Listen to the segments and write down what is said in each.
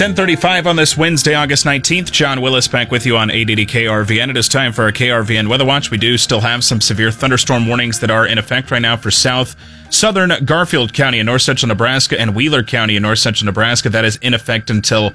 10:35 on this Wednesday, August 19th. John Willis back with you on 880 KRVN. It is time for our KRVN Weather Watch. We do still have some severe thunderstorm warnings that are in effect right now for southern Garfield County in north central Nebraska and Wheeler County in north central Nebraska. That is in effect until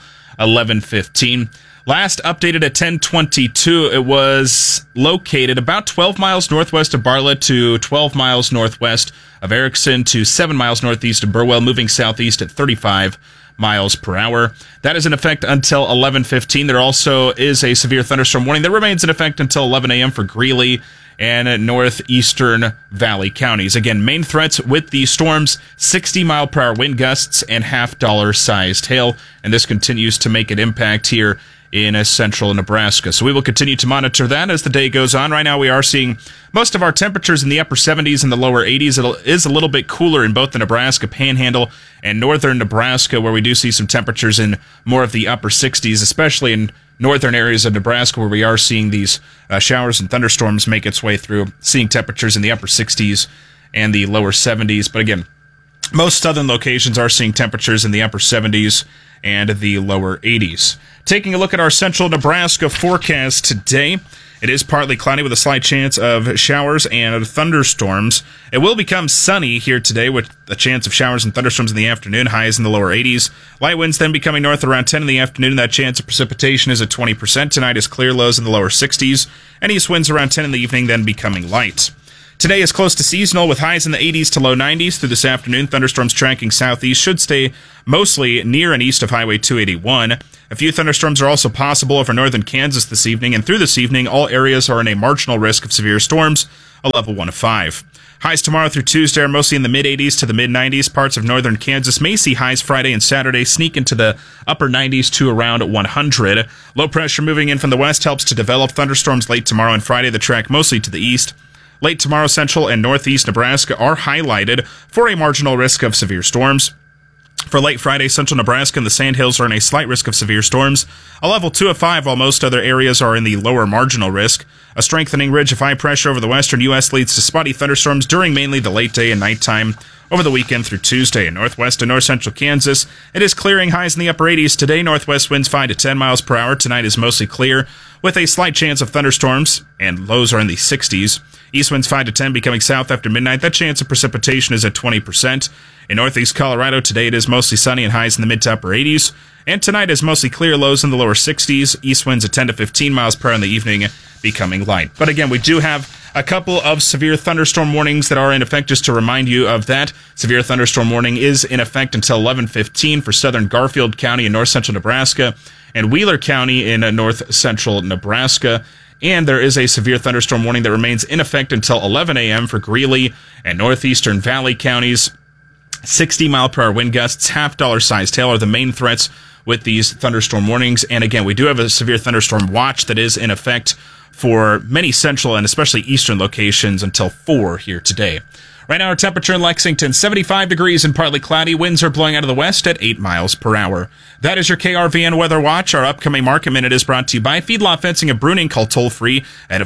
11:15. Last updated at 10:22, it was located about 12 miles northwest of Bartlett to 12 miles northwest of Erickson to 7 miles northeast of Burwell, moving southeast at 35 miles per hour. That is in effect until 11:15. There also is a severe thunderstorm warning that remains in effect until 11 a.m. for Greeley and northeastern Valley counties. Again, main threats with these storms, 60-mile-per-hour wind gusts and half-dollar-sized hail, and this continues to make an impact here in central Nebraska. So we will continue to monitor that as the day goes on. Right now we are seeing most of our temperatures in the upper 70s and the lower 80s. It is a little bit cooler in both the Nebraska Panhandle and northern Nebraska, where we do see some temperatures in more of the upper 60s, especially in northern areas of Nebraska where we are seeing these showers and thunderstorms make its way through, seeing temperatures in the upper 60s and the lower 70s. But again, most southern locations are seeing temperatures in the upper 70s and the lower 80s. Taking a look at our central Nebraska forecast today, it is partly cloudy with a slight chance of showers and thunderstorms. It will become sunny here today with a chance of showers and thunderstorms in the afternoon, highs in the lower 80s. Light winds then becoming north around 10 in the afternoon. That chance of precipitation is at 20%. Tonight is clear, lows in the lower 60s. And east winds around 10 in the evening, then becoming light. Today is close to seasonal with highs in the 80s to low 90s. Through this afternoon, thunderstorms tracking southeast should stay mostly near and east of Highway 281. A few thunderstorms are also possible over northern Kansas this evening, and through this evening, all areas are in a marginal risk of severe storms, a level 1 of 5. Highs tomorrow through Tuesday are mostly in the mid-80s to the mid-90s. Parts of northern Kansas may see highs Friday and Saturday sneak into the upper 90s to around 100. Low pressure moving in from the west helps to develop thunderstorms late tomorrow and Friday that track mostly to the east. Late tomorrow, central and northeast Nebraska are highlighted for a marginal risk of severe storms. For late Friday, central Nebraska and the Sandhills are in a slight risk of severe storms, a level 2 of 5, while most other areas are in the lower marginal risk. A strengthening ridge of high pressure over the western U.S. leads to spotty thunderstorms during mainly the late day and nighttime over the weekend through Tuesday. In northwest and north central Kansas, it is clearing, highs in the upper 80s today. Northwest winds 5 to 10 miles per hour. Tonight is mostly clear with a slight chance of thunderstorms, and lows are in the 60s. East winds 5 to 10 becoming south after midnight. That chance of precipitation is at 20%. In northeast Colorado, today it is mostly sunny and highs in the mid to upper 80s. And tonight is mostly clear, lows in the lower 60s. East winds at 10 to 15 miles per hour in the evening, becoming light. But again, we do have a couple of severe thunderstorm warnings that are in effect. Just to remind you of that, severe thunderstorm warning is in effect until 11:15 for southern Garfield County in north central Nebraska and Wheeler County in north central Nebraska. And there is a severe thunderstorm warning that remains in effect until 11 a.m. for Greeley and northeastern Valley counties. 60-mile-per-hour wind gusts, half-dollar-sized hail are the main threats with these thunderstorm warnings. And again, we do have a severe thunderstorm watch that is in effect for many central and especially eastern locations until 4 here today. Right now, our temperature in Lexington, 75 degrees and partly cloudy. Winds are blowing out of the west at 8 miles per hour. That is your KRVN Weather Watch. Our upcoming Market Minute is brought to you by Feedlot Fencing of Bruning. Call toll-free at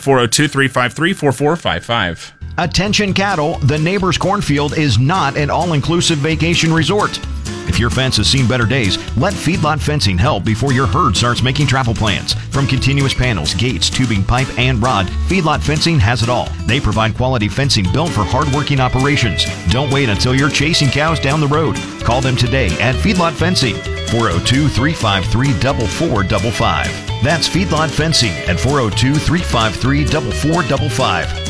402-353-4455. Attention cattle, the neighbor's cornfield is not an all-inclusive vacation resort. If your fence has seen better days, let Feedlot Fencing help before your herd starts making travel plans. From continuous panels, gates, tubing, pipe, and rod, Feedlot Fencing has it all. They provide quality fencing built for hard-working operations. Don't wait until you're chasing cows down the road. Call them today at Feedlot Fencing, 402-353-4455. That's Feedlot Fencing at 402-353-4455.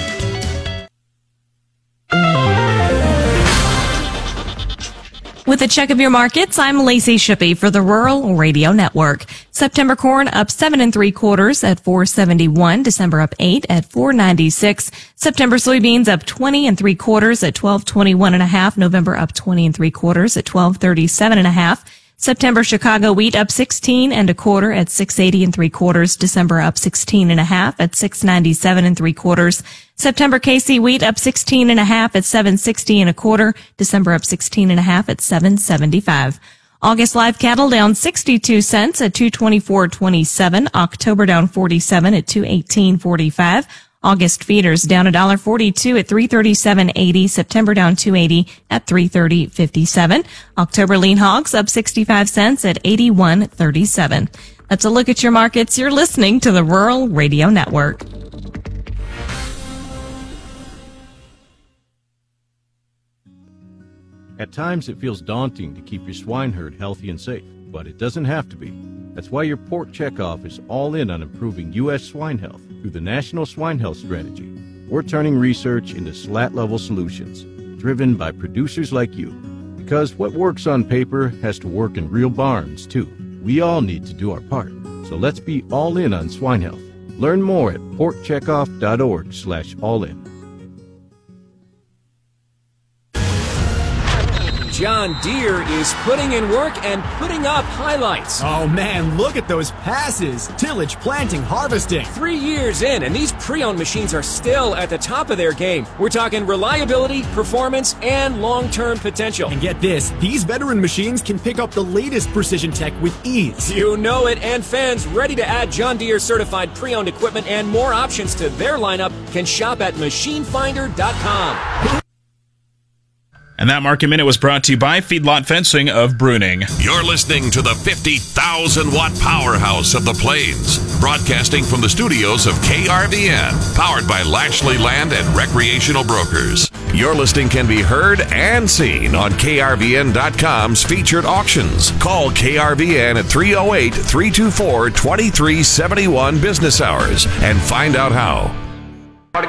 With a check of your markets, I'm Lacey Shippey for the Rural Radio Network. September corn up 7 3/4 at $4.71. December up 8 at $4.96. September soybeans up 20 3/4 at $12.21.5. November up 20 3/4 at $12.37.5. September Chicago wheat up 16 1/4 at $6.80 3/4. December up 16 1/2 at $6.97 3/4. September KC wheat up 16 1/2 at $7.60 1/4. December up 16 1/2 at $7.75. August live cattle down 62 cents at $224.27. October down 47 at $218.45. August feeders down $1.42 at $337.80. September down $2.80 at $330.57. October lean hogs up 65 cents at $81.37. That's a look at your markets. You're listening to the Rural Radio Network. At times it feels daunting to keep your swine herd healthy and safe, but it doesn't have to be. That's why your Pork Checkoff is all in on improving U.S. swine health through the National Swine Health Strategy. We're turning research into SLAT-level solutions, driven by producers like you. Because what works on paper has to work in real barns, too. We all need to do our part. So let's be all in on swine health. Learn more at porkcheckoff.org/all-in. John Deere is putting in work and putting up highlights. Oh man, look at those passes. Tillage, planting, harvesting. 3 years in, and these pre-owned machines are still at the top of their game. We're talking reliability, performance, and long-term potential. And get this, these veteran machines can pick up the latest precision tech with ease. You know it, and fans ready to add John Deere certified pre-owned equipment and more options to their lineup can shop at machinefinder.com. And that Market Minute was brought to you by Feedlot Fencing of Bruning. You're listening to the 50,000-watt powerhouse of the Plains, broadcasting from the studios of KRVN, powered by Lashley Land and Recreational Brokers. Your listing can be heard and seen on KRVN.com's featured auctions. Call KRVN at 308-324-2371 business hours and find out how. And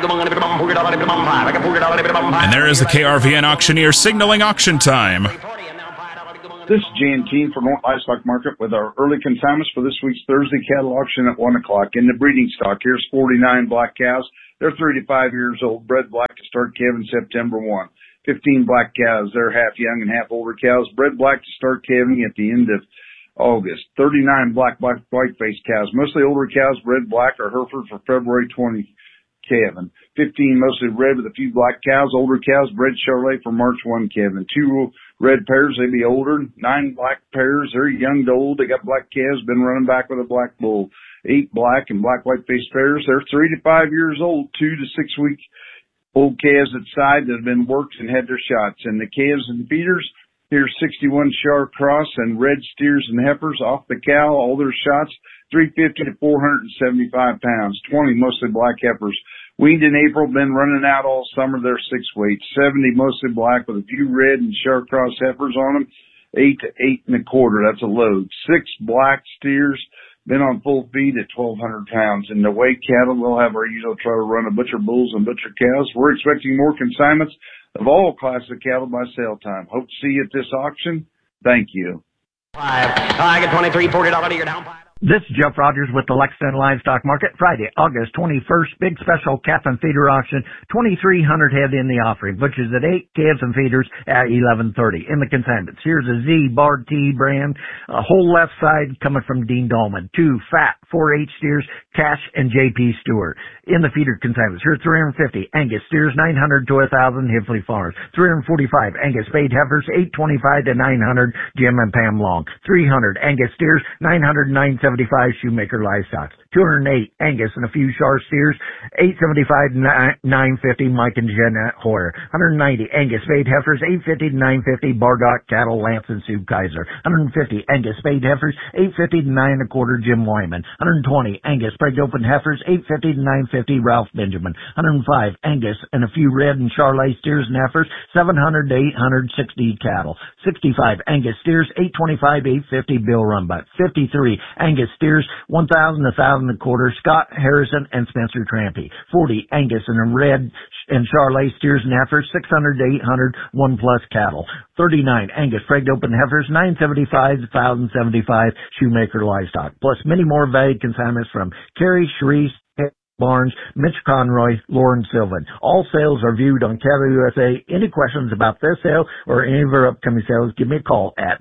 there is the KRVN auctioneer signaling auction time. This is Jan Keene from North Livestock Market with our early consignments for this week's Thursday cattle auction at 1 o'clock. In the breeding stock, here's 49 black cows. They're 3 to 5 years old, bred black to start calving September 1. 15 black cows. They're half young and half older cows, bred black to start calving at the end of August. 39 black white-faced cows, mostly older cows, bred black or Hereford for February 20 calving. 15 mostly red with a few black cows, older cows, bred Charolais for March 1 calving. 2 red pairs, they be older. 9 black pairs, they're young to old. They got black calves, been running back with a black bull. 8 black and black white-faced pairs, they're 3 to 5 years old, 2 to 6 week old calves at side that have been worked and had their shots. And the calves and feeders, here's 61 Char Cross and red steers and heifers off the cow, all their shots, 350 to 475 pounds, 20 mostly black heifers. Weaned in April, been running out all summer. They're 6 weights, 70 mostly black with a few red and Char Cross heifers on them, 8 to 8 1/4. That's a load. 6 black steers, been on full feed at 1,200 pounds. And the weight cattle, we'll have our usual try to run of butcher bulls and butcher cows. We're expecting more consignments of all classes of cattle by sale time. Hope to see you at this auction. Thank you. I get 23, $40 you're down 5. This is Jeff Rogers with the Lexington Livestock Market. Friday, August 21st, big special calf and feeder auction. 2,300 head in the offering. Butchers at 8, calves and feeders at 11:30. In the consignments, here's a Z Bard T brand, a whole left side coming from Dean Dolman. 2 fat 4H steers, Cash and JP Stewart. In the feeder consignments, here's 350 Angus steers, 900 to 1,000 Hifley Farms. 345 Angus spayed heifers, 825 to 900 Jim and Pam Long. 300 Angus steers, 900 to 975 Shoemaker Livestock. 208 Angus and a few Char steers, 875 to 950 Mike and Jeanette Hoyer. 190 Angus spayed heifers, 850 to 950 Bardock Cattle, Lance and Sue Kaiser. 150 Angus spayed heifers, 850 to 9 1/4 Jim Wyman. 120 Angus spread open heifers, 850 to 950 Ralph Benjamin. 105 Angus and a few red and Charolais steers and heifers, 700 to 860 cattle. 65 Angus steers, 825 850 Bill Rumbutt. 53 Angus steers, 1,000 1,000 1/4 Scott Harrison and Spencer Trampy. 40 Angus and a red and Charolais steers and heifers, 600 to 800 1+ cattle. 39 Angus spread open heifers, 975 to 1,075 Shoemaker Livestock. Plus many more valued consignments from Carrie, Sharice, Barnes, Mitch Conroy, Lauren Sylvan. All sales are viewed on Cattle USA. Any questions about this sale or any of our upcoming sales, give me a call at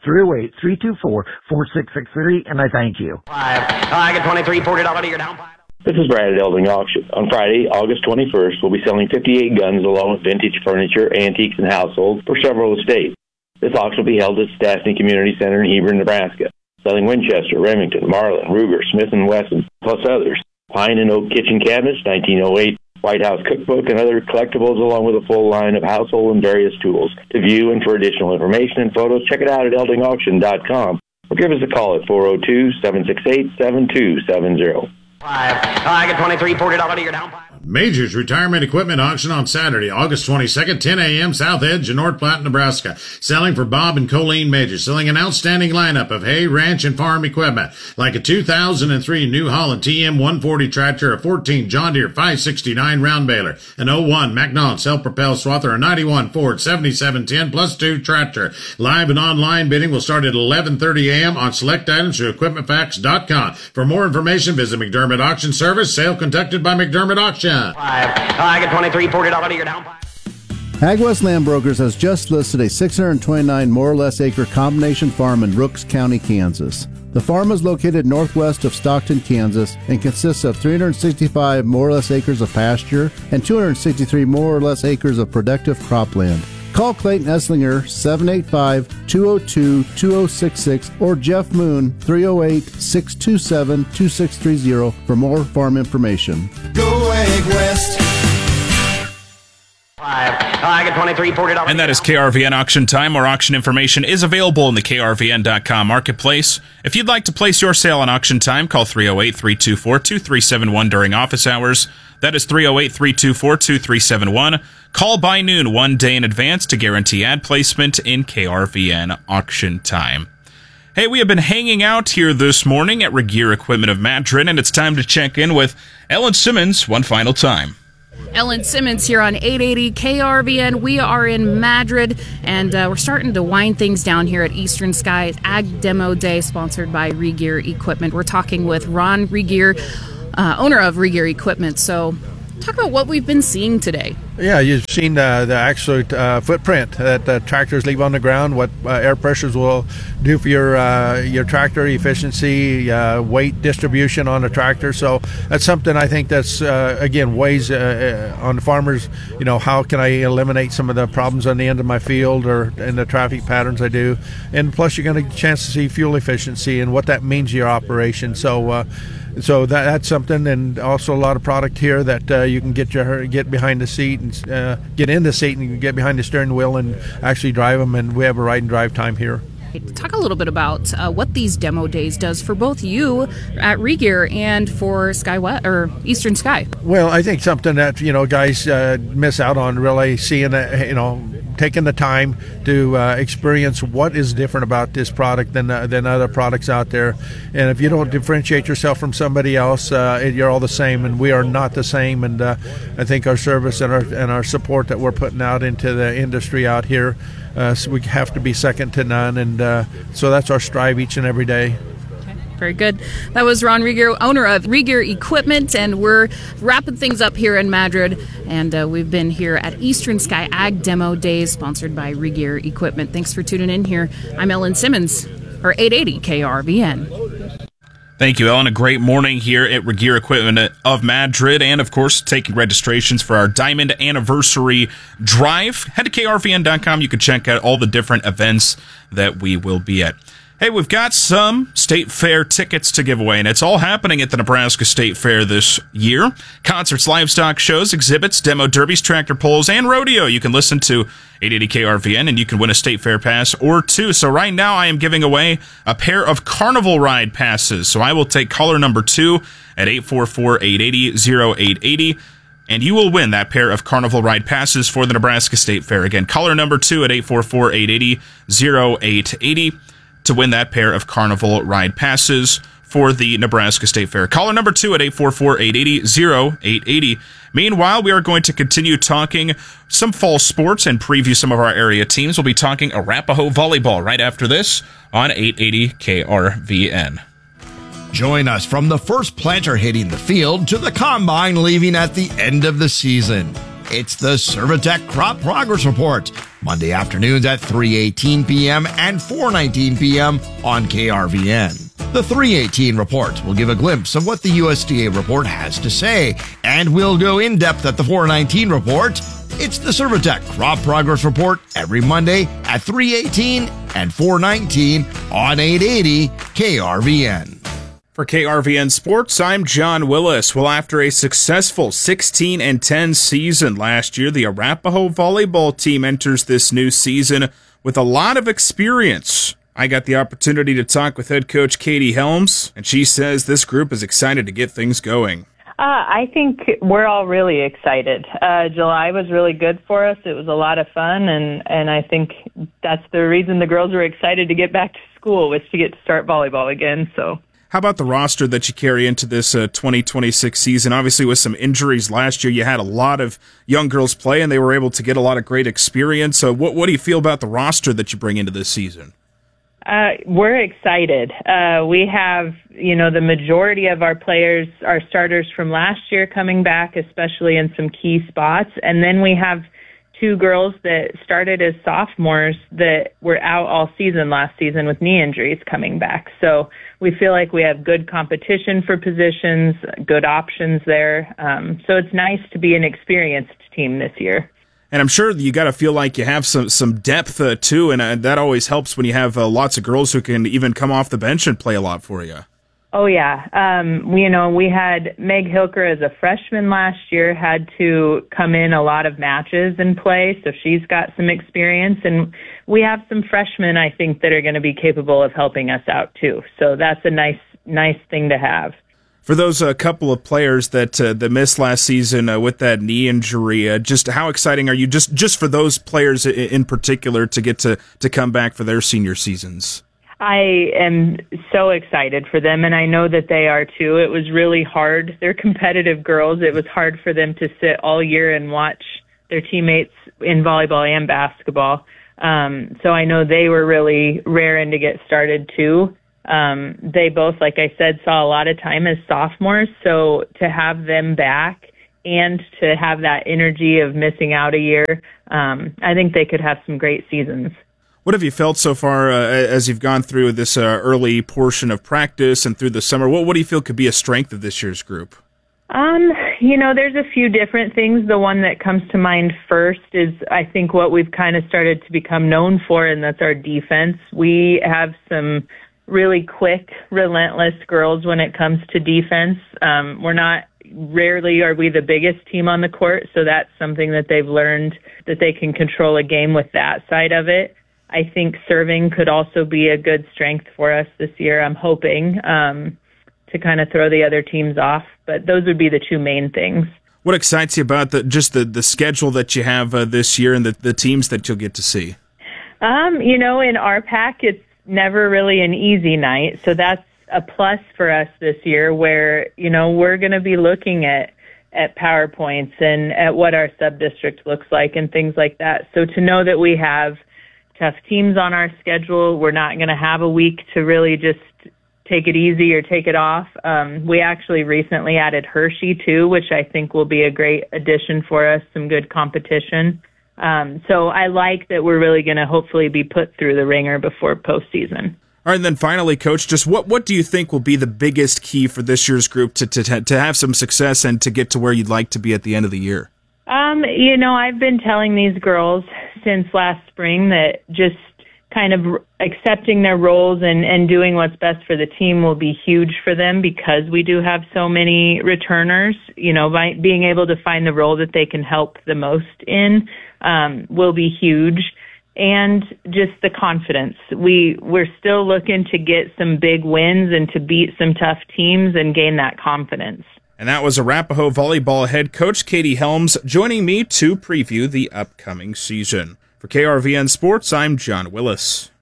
308-324-4663, and I thank you. I get 23, $40 you're down 5. This is Brad at Elding Auction. On Friday, August 21st, we'll be selling 58 guns along with vintage furniture, antiques, and households for several estates. This auction will be held at Stastny Community Center in Hebron, Nebraska, selling Winchester, Remington, Marlin, Ruger, Smith & Wesson, plus others. Pine and oak kitchen cabinets, 1908. White House cookbook, and other collectibles, along with a full line of household and various tools. To view and for additional information and photos, check it out at eldingauction.com or give us a call at 402-768-7270. I get 23, $40 to your down. Majors Retirement Equipment Auction on Saturday, August 22nd, 10 a.m., South Edge in North Platte, Nebraska. Selling for Bob and Colleen Majors. Selling an outstanding lineup of hay, ranch, and farm equipment, like a 2003 New Holland TM 140 tractor, a 14 John Deere 569 round baler, an 01 Macnon self-propelled swather, a 91 Ford 7710 plus 2 tractor. Live and online bidding will start at 11:30 a.m. on select items through equipmentfacts.com. For more information, visit McDermott Auction Service. Sale conducted by McDermott Auction. I get 23, $40 to your down. AgWest Land Brokers has just listed a 629 more or less acre combination farm in Rooks County, Kansas. The farm is located northwest of Stockton, Kansas, and consists of 365 more or less acres of pasture and 263 more or less acres of productive cropland. Call Clayton Esslinger 785-202-2066 or Jeff Moon 308-627-2630 for more farm information. Go Egg West. I get 23, $40. And that is KRVN Auction Time. Our auction information is available in the KRVN.com marketplace. If you'd like to place your sale on Auction Time, call 308-324-2371 during office hours. That is 308-324-2371. Call by noon 1 day in advance to guarantee ad placement in KRVN Auction Time. Hey, we have been hanging out here this morning at Regeer Equipment of Madrid, and it's time to check in with Ellen Simmons one final time. Ellen Simmons here on 880 KRVN. We are in Madrid, and we're starting to wind things down here at Eastern Sky Ag Demo Day, sponsored by Regeer Equipment. We're talking with Ron Regeer, owner of Regeer Equipment. So talk about what we've been seeing today. Yeah, you've seen the actual footprint that the tractors leave on the ground, what air pressures will do for your tractor efficiency, weight distribution on the tractor. So that's something I think that's, again, weighs on the farmers, how can I eliminate some of the problems on the end of my field or in the traffic patterns I do. And plus you're going to get a chance to see fuel efficiency and what that means to your operation. So that's something, and also a lot of product here that you can get behind the seat and get in the seat and get behind the steering wheel and actually drive them. And we have a ride and drive time here. Talk a little bit about what these demo days does for both you at Regeer and for SkyWest or Eastern Sky. Well, I think something that guys miss out on, really seeing taking the time to experience what is different about this product than other products out there. And if you don't differentiate yourself from somebody else, you're all the same, and we are not the same. And I think our service and our support that we're putting out into the industry out here, so we have to be second to none. And so that's our strive each and every day. Very good. That was Ron Regeer, owner of Regeer Equipment, and we're wrapping things up here in Madrid, and we've been here at Eastern Sky Ag Demo Days, sponsored by Regeer Equipment. Thanks for tuning in here. I'm Ellen Simmons, or 880 KRVN. Thank you, Ellen. A great morning here at Regeer Equipment of Madrid, and of course, taking registrations for our Diamond Anniversary Drive. Head to KRVN.com. You can check out all the different events that we will be at. Hey, we've got some State Fair tickets to give away, and it's all happening at the Nebraska State Fair this year. Concerts, livestock shows, exhibits, demo derbies, tractor pulls, and rodeo. You can listen to 880 KRVN, and you can win a State Fair pass or two. So right now, I am giving away a pair of Carnival Ride passes. So I will take caller number 2 at 844-880-0880. And you will win that pair of Carnival Ride passes for the Nebraska State Fair. Again, caller number 2 at 844-880-0880. to win that pair of Carnival Ride passes for the Nebraska State Fair. Caller number 2 at 844-880-0880. Meanwhile, we are going to continue talking some fall sports and preview some of our area teams. We'll be talking Arapahoe volleyball right after this on 880 KRVN. Join us from the first planter hitting the field to the combine leaving at the end of the season. It's the Servitech Crop Progress Report, Monday afternoons at 3:18 p.m. and 4:19 p.m. on KRVN. The 3:18 report will give a glimpse of what the USDA report has to say, and we'll go in-depth at the 4:19 report. It's the Servitech Crop Progress Report every Monday at 3:18 and 4:19 on 880 KRVN. For KRVN Sports, I'm John Willis. Well, after a successful 16-10 season last year, the Arapahoe volleyball team enters this new season with a lot of experience. I got the opportunity to talk with head coach Katie Helms, and she says this group is excited to get things going. I think we're all really excited. July was really good for us. It was a lot of fun, and I think that's the reason the girls were excited to get back to school, was to get to start volleyball again. So, how about the roster that you carry into this 2026 season? Obviously, with some injuries last year, you had a lot of young girls play, and they were able to get a lot of great experience. So what do you feel about the roster that you bring into this season? We're excited. We have, the majority of our players, our starters from last year coming back, especially in some key spots. And then we have two girls that started as sophomores that were out all season last season with knee injuries coming back. So we feel like we have good competition for positions, good options there. So it's nice to be an experienced team this year. And I'm sure you got to feel like you have some depth, too, and that always helps when you have lots of girls who can even come off the bench and play a lot for you. Oh, yeah. We had Meg Hilker as a freshman last year, had to come in a lot of matches and play, so she's got some experience. And we have some freshmen, I think, that are going to be capable of helping us out, too. So that's a nice thing to have. For those couple of players that missed last season with that knee injury, just how exciting are you, just for those players in particular, to get to come back for their senior seasons? I am so excited for them, and I know that they are too. It was really hard. They're competitive girls. It was hard for them to sit all year and watch their teammates in volleyball and basketball. So I know they were really raring to get started too. They both, like I said, saw a lot of time as sophomores, so to have them back and to have that energy of missing out a year, I think they could have some great seasons. What have you felt so far as you've gone through this early portion of practice and through the summer? What do you feel could be a strength of this year's group? There's a few different things. The one that comes to mind first is, I think, what we've kind of started to become known for, and that's our defense. We have some really quick, relentless girls when it comes to defense. Rarely are we the biggest team on the court, so that's something that they've learned, that they can control a game with that side of it. I think serving could also be a good strength for us this year. I'm hoping to kind of throw the other teams off, but those would be the two main things. What excites you about the schedule that you have this year and the teams that you'll get to see? In our pack, it's never really an easy night, so that's a plus for us this year, where we're going to be looking at PowerPoints and at what our sub-district looks like and things like that. So to know that we have tough teams on our schedule, we're not going to have a week to really just take it easy or take it off. We actually recently added Hershey too, which I think will be a great addition for us, some good competition. So I like that we're really going to hopefully be put through the ringer before postseason. All right, and then finally, Coach, just what do you think will be the biggest key for this year's group to have some success and to get to where you'd like to be at the end of the year? I've been telling these girls since last spring that just kind of accepting their roles and doing what's best for the team will be huge for them, because we do have so many returners. By being able to find the role that they can help the most in will be huge. And just the confidence. We're still looking to get some big wins and to beat some tough teams and gain that confidence. And that was Arapahoe volleyball head coach Katie Helms joining me to preview the upcoming season. For KRVN Sports, I'm John Willis.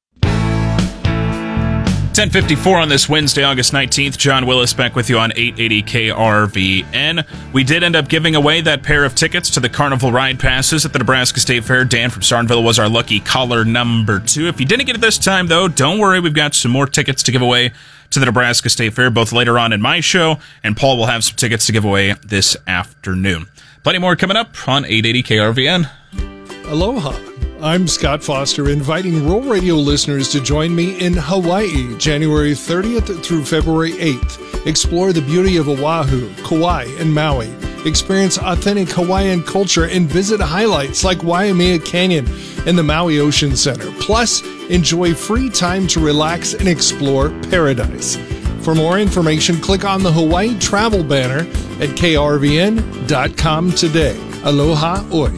10:54 on this Wednesday, August 19th. John Willis back with you on 880 KRVN. We did end up giving away that pair of tickets to the Carnival Ride Passes at the Nebraska State Fair. Dan from Sarnville was our lucky caller number 2. If you didn't get it this time, though, don't worry. We've got some more tickets to give away to the Nebraska State Fair, both later on in my show, and Paul will have some tickets to give away this afternoon. Plenty more coming up on 880 KRVN. Aloha. I'm Scott Foster, inviting Rural Radio listeners to join me in Hawaii, January 30th through February 8th. Explore the beauty of Oahu, Kauai, and Maui. Experience authentic Hawaiian culture and visit highlights like Waimea Canyon and the Maui Ocean Center. Plus, enjoy free time to relax and explore paradise. For more information, click on the Hawaii travel banner at krvn.com today. Aloha oi.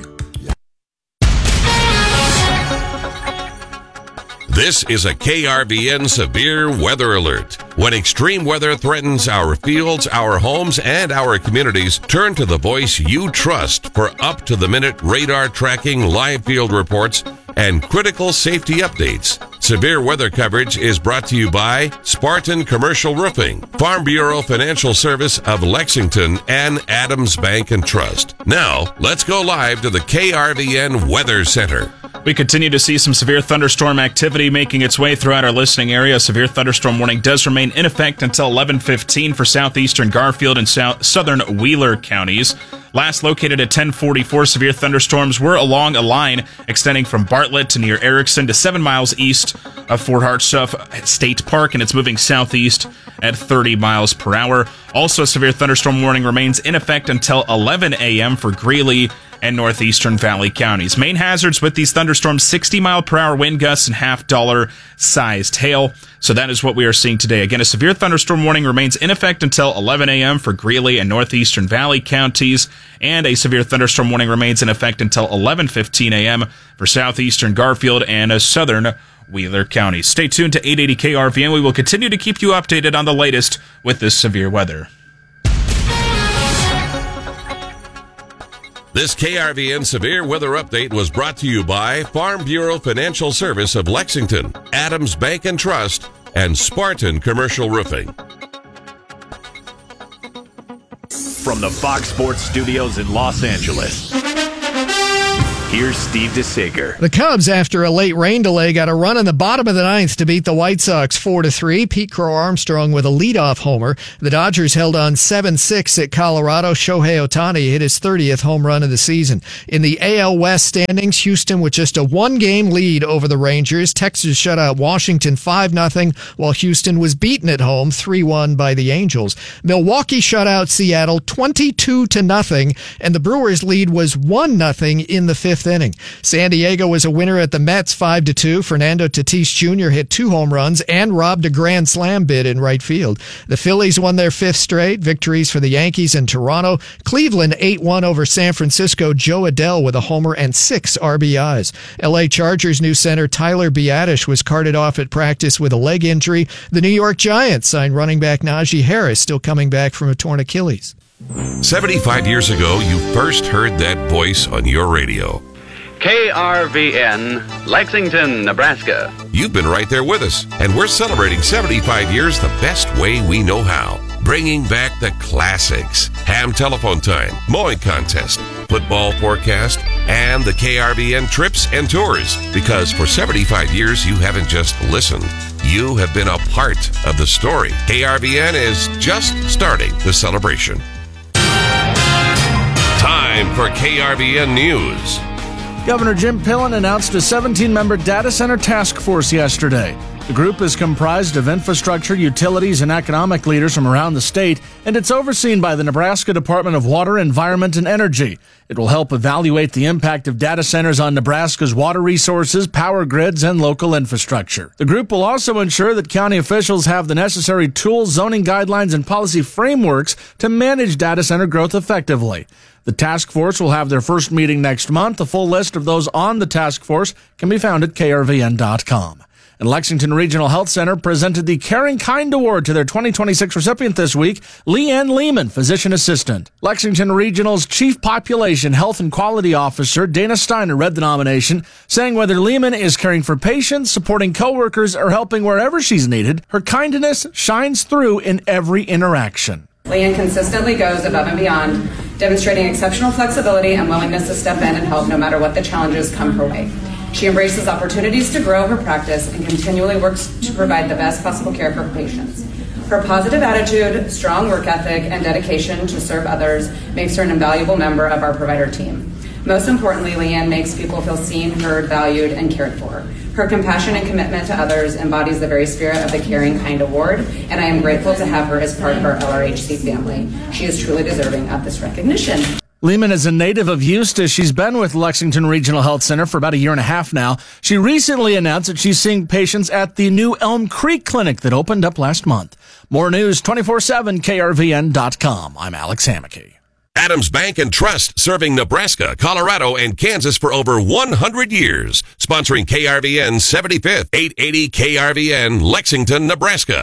This is a KRVN severe weather alert. When extreme weather threatens our fields, our homes, and our communities, turn to the voice you trust for up-to-the-minute radar tracking, live field reports, and critical safety updates. Severe weather coverage is brought to you by Spartan Commercial Roofing, Farm Bureau Financial Service of Lexington, and Adams Bank and Trust. Now, let's go live to the KRVN Weather Center. We continue to see some severe thunderstorm activity making its way throughout our listening area. A severe thunderstorm warning does remain in effect until 11:15 for southeastern Garfield and southern Wheeler counties. Last located at 10:44, severe thunderstorms were along a line extending from Bartlett to near Erickson to 7 miles east of Fort Hartsuff State Park, and it's moving southeast at 30 miles per hour. Also, a severe thunderstorm warning remains in effect until 11 a.m. for Greeley and northeastern Valley counties. Main hazards with these thunderstorms, 60-mile-per-hour wind gusts and half-dollar-sized hail. So that is what we are seeing today. Again, a severe thunderstorm warning remains in effect until 11 a.m. for Greeley and northeastern Valley counties, and a severe thunderstorm warning remains in effect until 11:15 a.m. for southeastern Garfield and southern Wheeler counties. Stay tuned to 880 KRVN. We will continue to keep you updated on the latest with this severe weather. This KRVN Severe Weather Update was brought to you by Farm Bureau Financial Service of Lexington, Adams Bank and Trust, and Spartan Commercial Roofing. From the Fox Sports Studios in Los Angeles, here's Steve DeSager. The Cubs, after a late rain delay, got a run in the bottom of the ninth to beat the White Sox 4-3. Pete Crow Armstrong with a leadoff homer. The Dodgers held on 7-6 at Colorado. Shohei Ohtani hit his 30th home run of the season. In the AL West standings, Houston with just a one-game lead over the Rangers. Texas shut out Washington 5-0, while Houston was beaten at home 3-1 by the Angels. Milwaukee shut out Seattle 22-0, and the Brewers' lead was 1-0 in the fifth inning. San Diego was a winner at the Mets 5-2. Fernando Tatis Jr. hit 2 home runs and robbed a grand slam bid in right field. The Phillies won their 5th straight. Victories for the Yankees and Toronto. Cleveland 8-1 over San Francisco. Joe Adell with a homer and 6 RBIs. LA Chargers new center Tyler Biadasz was carted off at practice with a leg injury. The New York Giants signed running back Najee Harris, still coming back from a torn Achilles. 75 years ago, you first heard that voice on your radio. KRVN, Lexington, Nebraska. You've been right there with us, and we're celebrating 75 years the best way we know how. Bringing back the classics. Ham telephone time, mowing contest, football forecast, and the KRVN trips and tours. Because for 75 years, you haven't just listened. You have been a part of the story. KRVN is just starting the celebration. Time for KRVN News. Governor Jim Pillen announced a 17-member data center task force yesterday. The group is comprised of infrastructure, utilities, and economic leaders from around the state, and it's overseen by the Nebraska Department of Water, Environment, and Energy. It will help evaluate the impact of data centers on Nebraska's water resources, power grids, and local infrastructure. The group will also ensure that county officials have the necessary tools, zoning guidelines, and policy frameworks to manage data center growth effectively. The task force will have their first meeting next month. A full list of those on the task force can be found at krvn.com. And Lexington Regional Health Center presented the Caring Kind Award to their 2026 recipient this week, Leanne Lehman, physician assistant. Lexington Regional's Chief Population Health and Quality Officer, Dana Steiner, read the nomination, saying whether Lehman is caring for patients, supporting coworkers, or helping wherever she's needed, her kindness shines through in every interaction. Leanne consistently goes above and beyond, demonstrating exceptional flexibility and willingness to step in and help no matter what the challenges come her way. She embraces opportunities to grow her practice and continually works to provide the best possible care for her patients. Her positive attitude, strong work ethic, and dedication to serve others makes her an invaluable member of our provider team. Most importantly, Leanne makes people feel seen, heard, valued, and cared for. Her compassion and commitment to others embodies the very spirit of the Caring Kind Award, and I am grateful to have her as part of our LRHC family. She is truly deserving of this recognition. Lehman is a native of Eustis. She's been with Lexington Regional Health Center for about a year and a half now. She recently announced that she's seeing patients at the new Elm Creek Clinic that opened up last month. More news 24/7 KRVN.com. I'm Alex Hammaky. Adams Bank and Trust, serving Nebraska, Colorado, and Kansas for over 100 years. Sponsoring KRVN 75th, 880 KRVN, Lexington, Nebraska.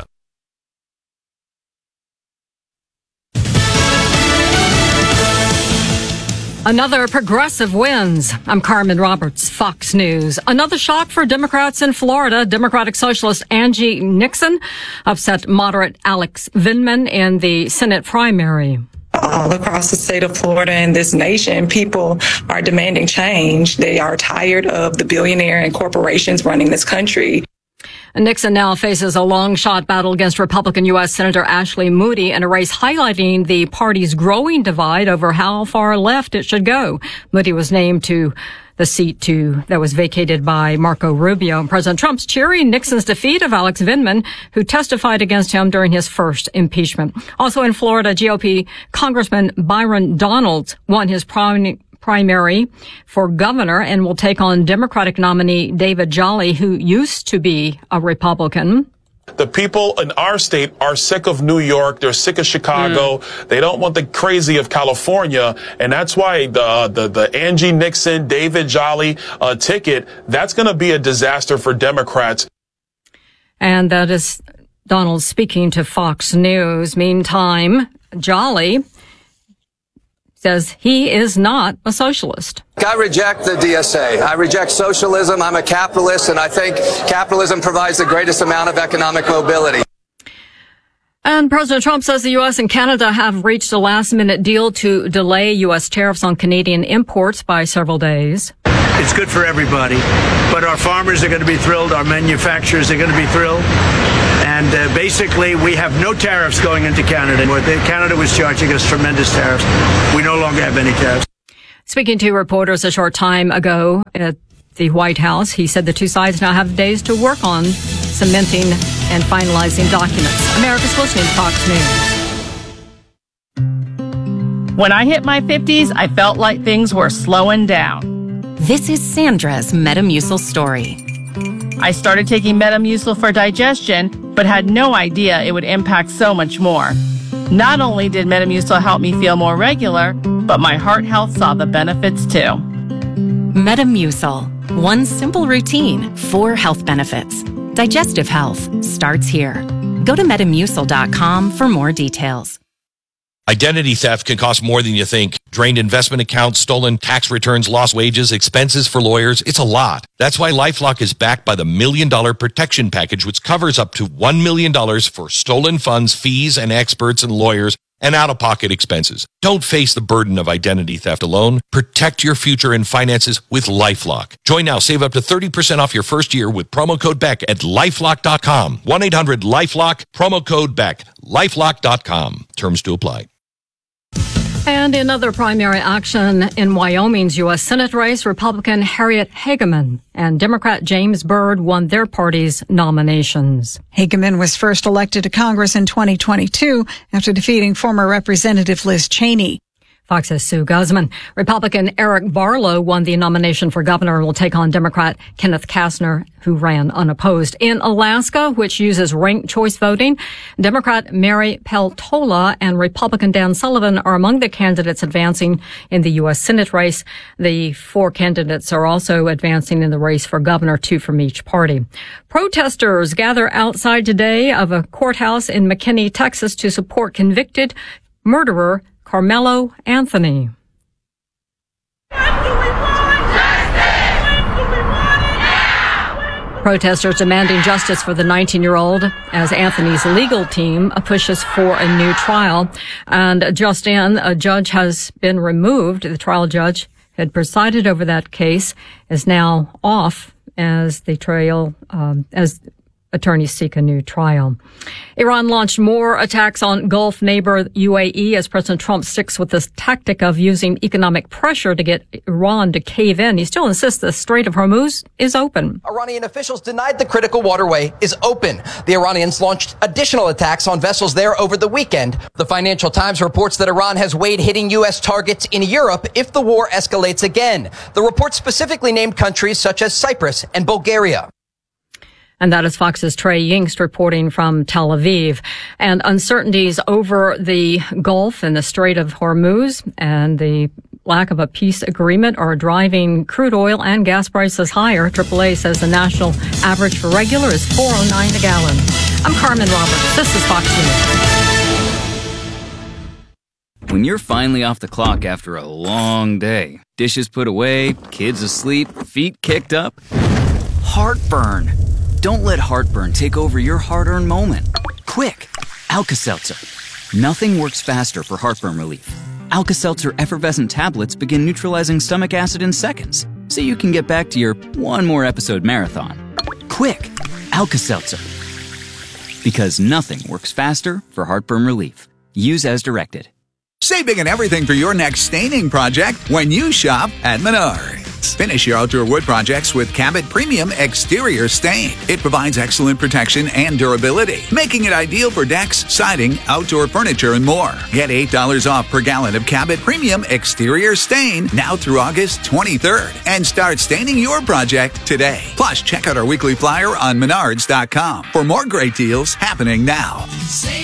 Another progressive wins. I'm Carmen Roberts, Fox News. Another shock for Democrats in Florida. Democratic Socialist Angie Nixon upset moderate Alex Vindman in the Senate primary. All across the state of Florida and this nation, people are demanding change. They are tired of the billionaire and corporations running this country. Nixon now faces a long-shot battle against Republican U.S. Senator Ashley Moody in a race highlighting the party's growing divide over how far left it should go. Moody was named to the seat that was vacated by Marco Rubio. And President Trump's cheering Nixon's defeat of Alex Vindman, who testified against him during his first impeachment. Also in Florida, GOP Congressman Byron Donalds won his primary for governor and will take on Democratic nominee David Jolly, who used to be a Republican. The people in our state are sick of New York. They're sick of Chicago. They don't want the crazy of California. And that's why the Angie Nixon, David Jolly ticket, that's going to be a disaster for Democrats. And that is Donald speaking to Fox News. Meantime, Jolly says he is not a socialist. I reject the DSA. I reject socialism. I'm a capitalist, and I think capitalism provides the greatest amount of economic mobility. And President Trump says the U.S. and Canada have reached a last-minute deal to delay U.S. tariffs on Canadian imports by several days. It's good for everybody, but our farmers are going to be thrilled. Our manufacturers are going to be thrilled. And basically, we have no tariffs going into Canada. Canada was charging us tremendous tariffs. We no longer have any tariffs. Speaking to reporters a short time ago at the White House, he said the two sides now have days to work on cementing and finalizing documents. America's listening to Fox News. When I hit my 50s, I felt like things were slowing down. This is Sandra's Metamucil story. I started taking Metamucil for digestion, but had no idea it would impact so much more. Not only did Metamucil help me feel more regular, but my heart health saw the benefits too. Metamucil. One simple routine, 4 health benefits. Digestive health starts here. Go to Metamucil.com for more details. Identity theft can cost more than you think. Drained investment accounts, stolen tax returns, lost wages, expenses for lawyers. It's a lot. That's why LifeLock is backed by the $1 Million Protection Package, which covers up to $1 million for stolen funds, fees, and experts and lawyers, and out-of-pocket expenses. Don't face the burden of identity theft alone. Protect your future and finances with LifeLock. Join now. Save up to 30% off your first year with promo code BECK at LifeLock.com. 1-800-LifeLock, promo code BECK. LifeLock.com. Terms to apply. And in other primary action in Wyoming's U.S. Senate race, Republican Harriet Hageman and Democrat James Byrd won their party's nominations. Hageman was first elected to Congress in 2022 after defeating former Representative Liz Cheney. Fox's Sue Guzman. Republican Eric Barlow won the nomination for governor and will take on Democrat Kenneth Kastner, who ran unopposed. In Alaska, which uses ranked choice voting, Democrat Mary Peltola and Republican Dan Sullivan are among the candidates advancing in the U.S. Senate race. The 4 candidates are also advancing in the race for governor, 2 from each party. Protesters gather outside today of a courthouse in McKinney, Texas, to support convicted murderer Carmelo Anthony. Protesters demanding justice for the 19-year-old as Anthony's legal team pushes for a new trial. And just in, a judge has been removed. The trial judge had presided over that case is now off as the trial, as attorneys seek a new trial. Iran launched more attacks on Gulf neighbor UAE as President Trump sticks with this tactic of using economic pressure to get Iran to cave in. He still insists the Strait of Hormuz is open. Iranian officials denied the critical waterway is open. The Iranians launched additional attacks on vessels there over the weekend. The Financial Times reports that Iran has weighed hitting U.S. targets in Europe if the war escalates again. The report specifically named countries such as Cyprus and Bulgaria. And that is Fox's Trey Yingst reporting from Tel Aviv. And uncertainties over the Gulf and the Strait of Hormuz and the lack of a peace agreement are driving crude oil and gas prices higher. AAA says the national average for regular is $4.09 a gallon. I'm Carmen Roberts. This is Fox News. When you're finally off the clock after a long day, dishes put away, kids asleep, feet kicked up, heartburn. Don't let heartburn take over your hard-earned moment. Quick, Alka-Seltzer. Nothing works faster for heartburn relief. Alka-Seltzer effervescent tablets begin neutralizing stomach acid in seconds, so you can get back to your one more episode marathon. Quick, Alka-Seltzer. Because nothing works faster for heartburn relief. Use as directed. Save big on everything for your next staining project when you shop at Menards. Finish your outdoor wood projects with Cabot Premium Exterior Stain. It provides excellent protection and durability, making it ideal for decks, siding, outdoor furniture, and more. Get $8 off per gallon of Cabot Premium Exterior Stain now through August 23rd and start staining your project today. Plus, check out our weekly flyer on Menards.com for more great deals happening now.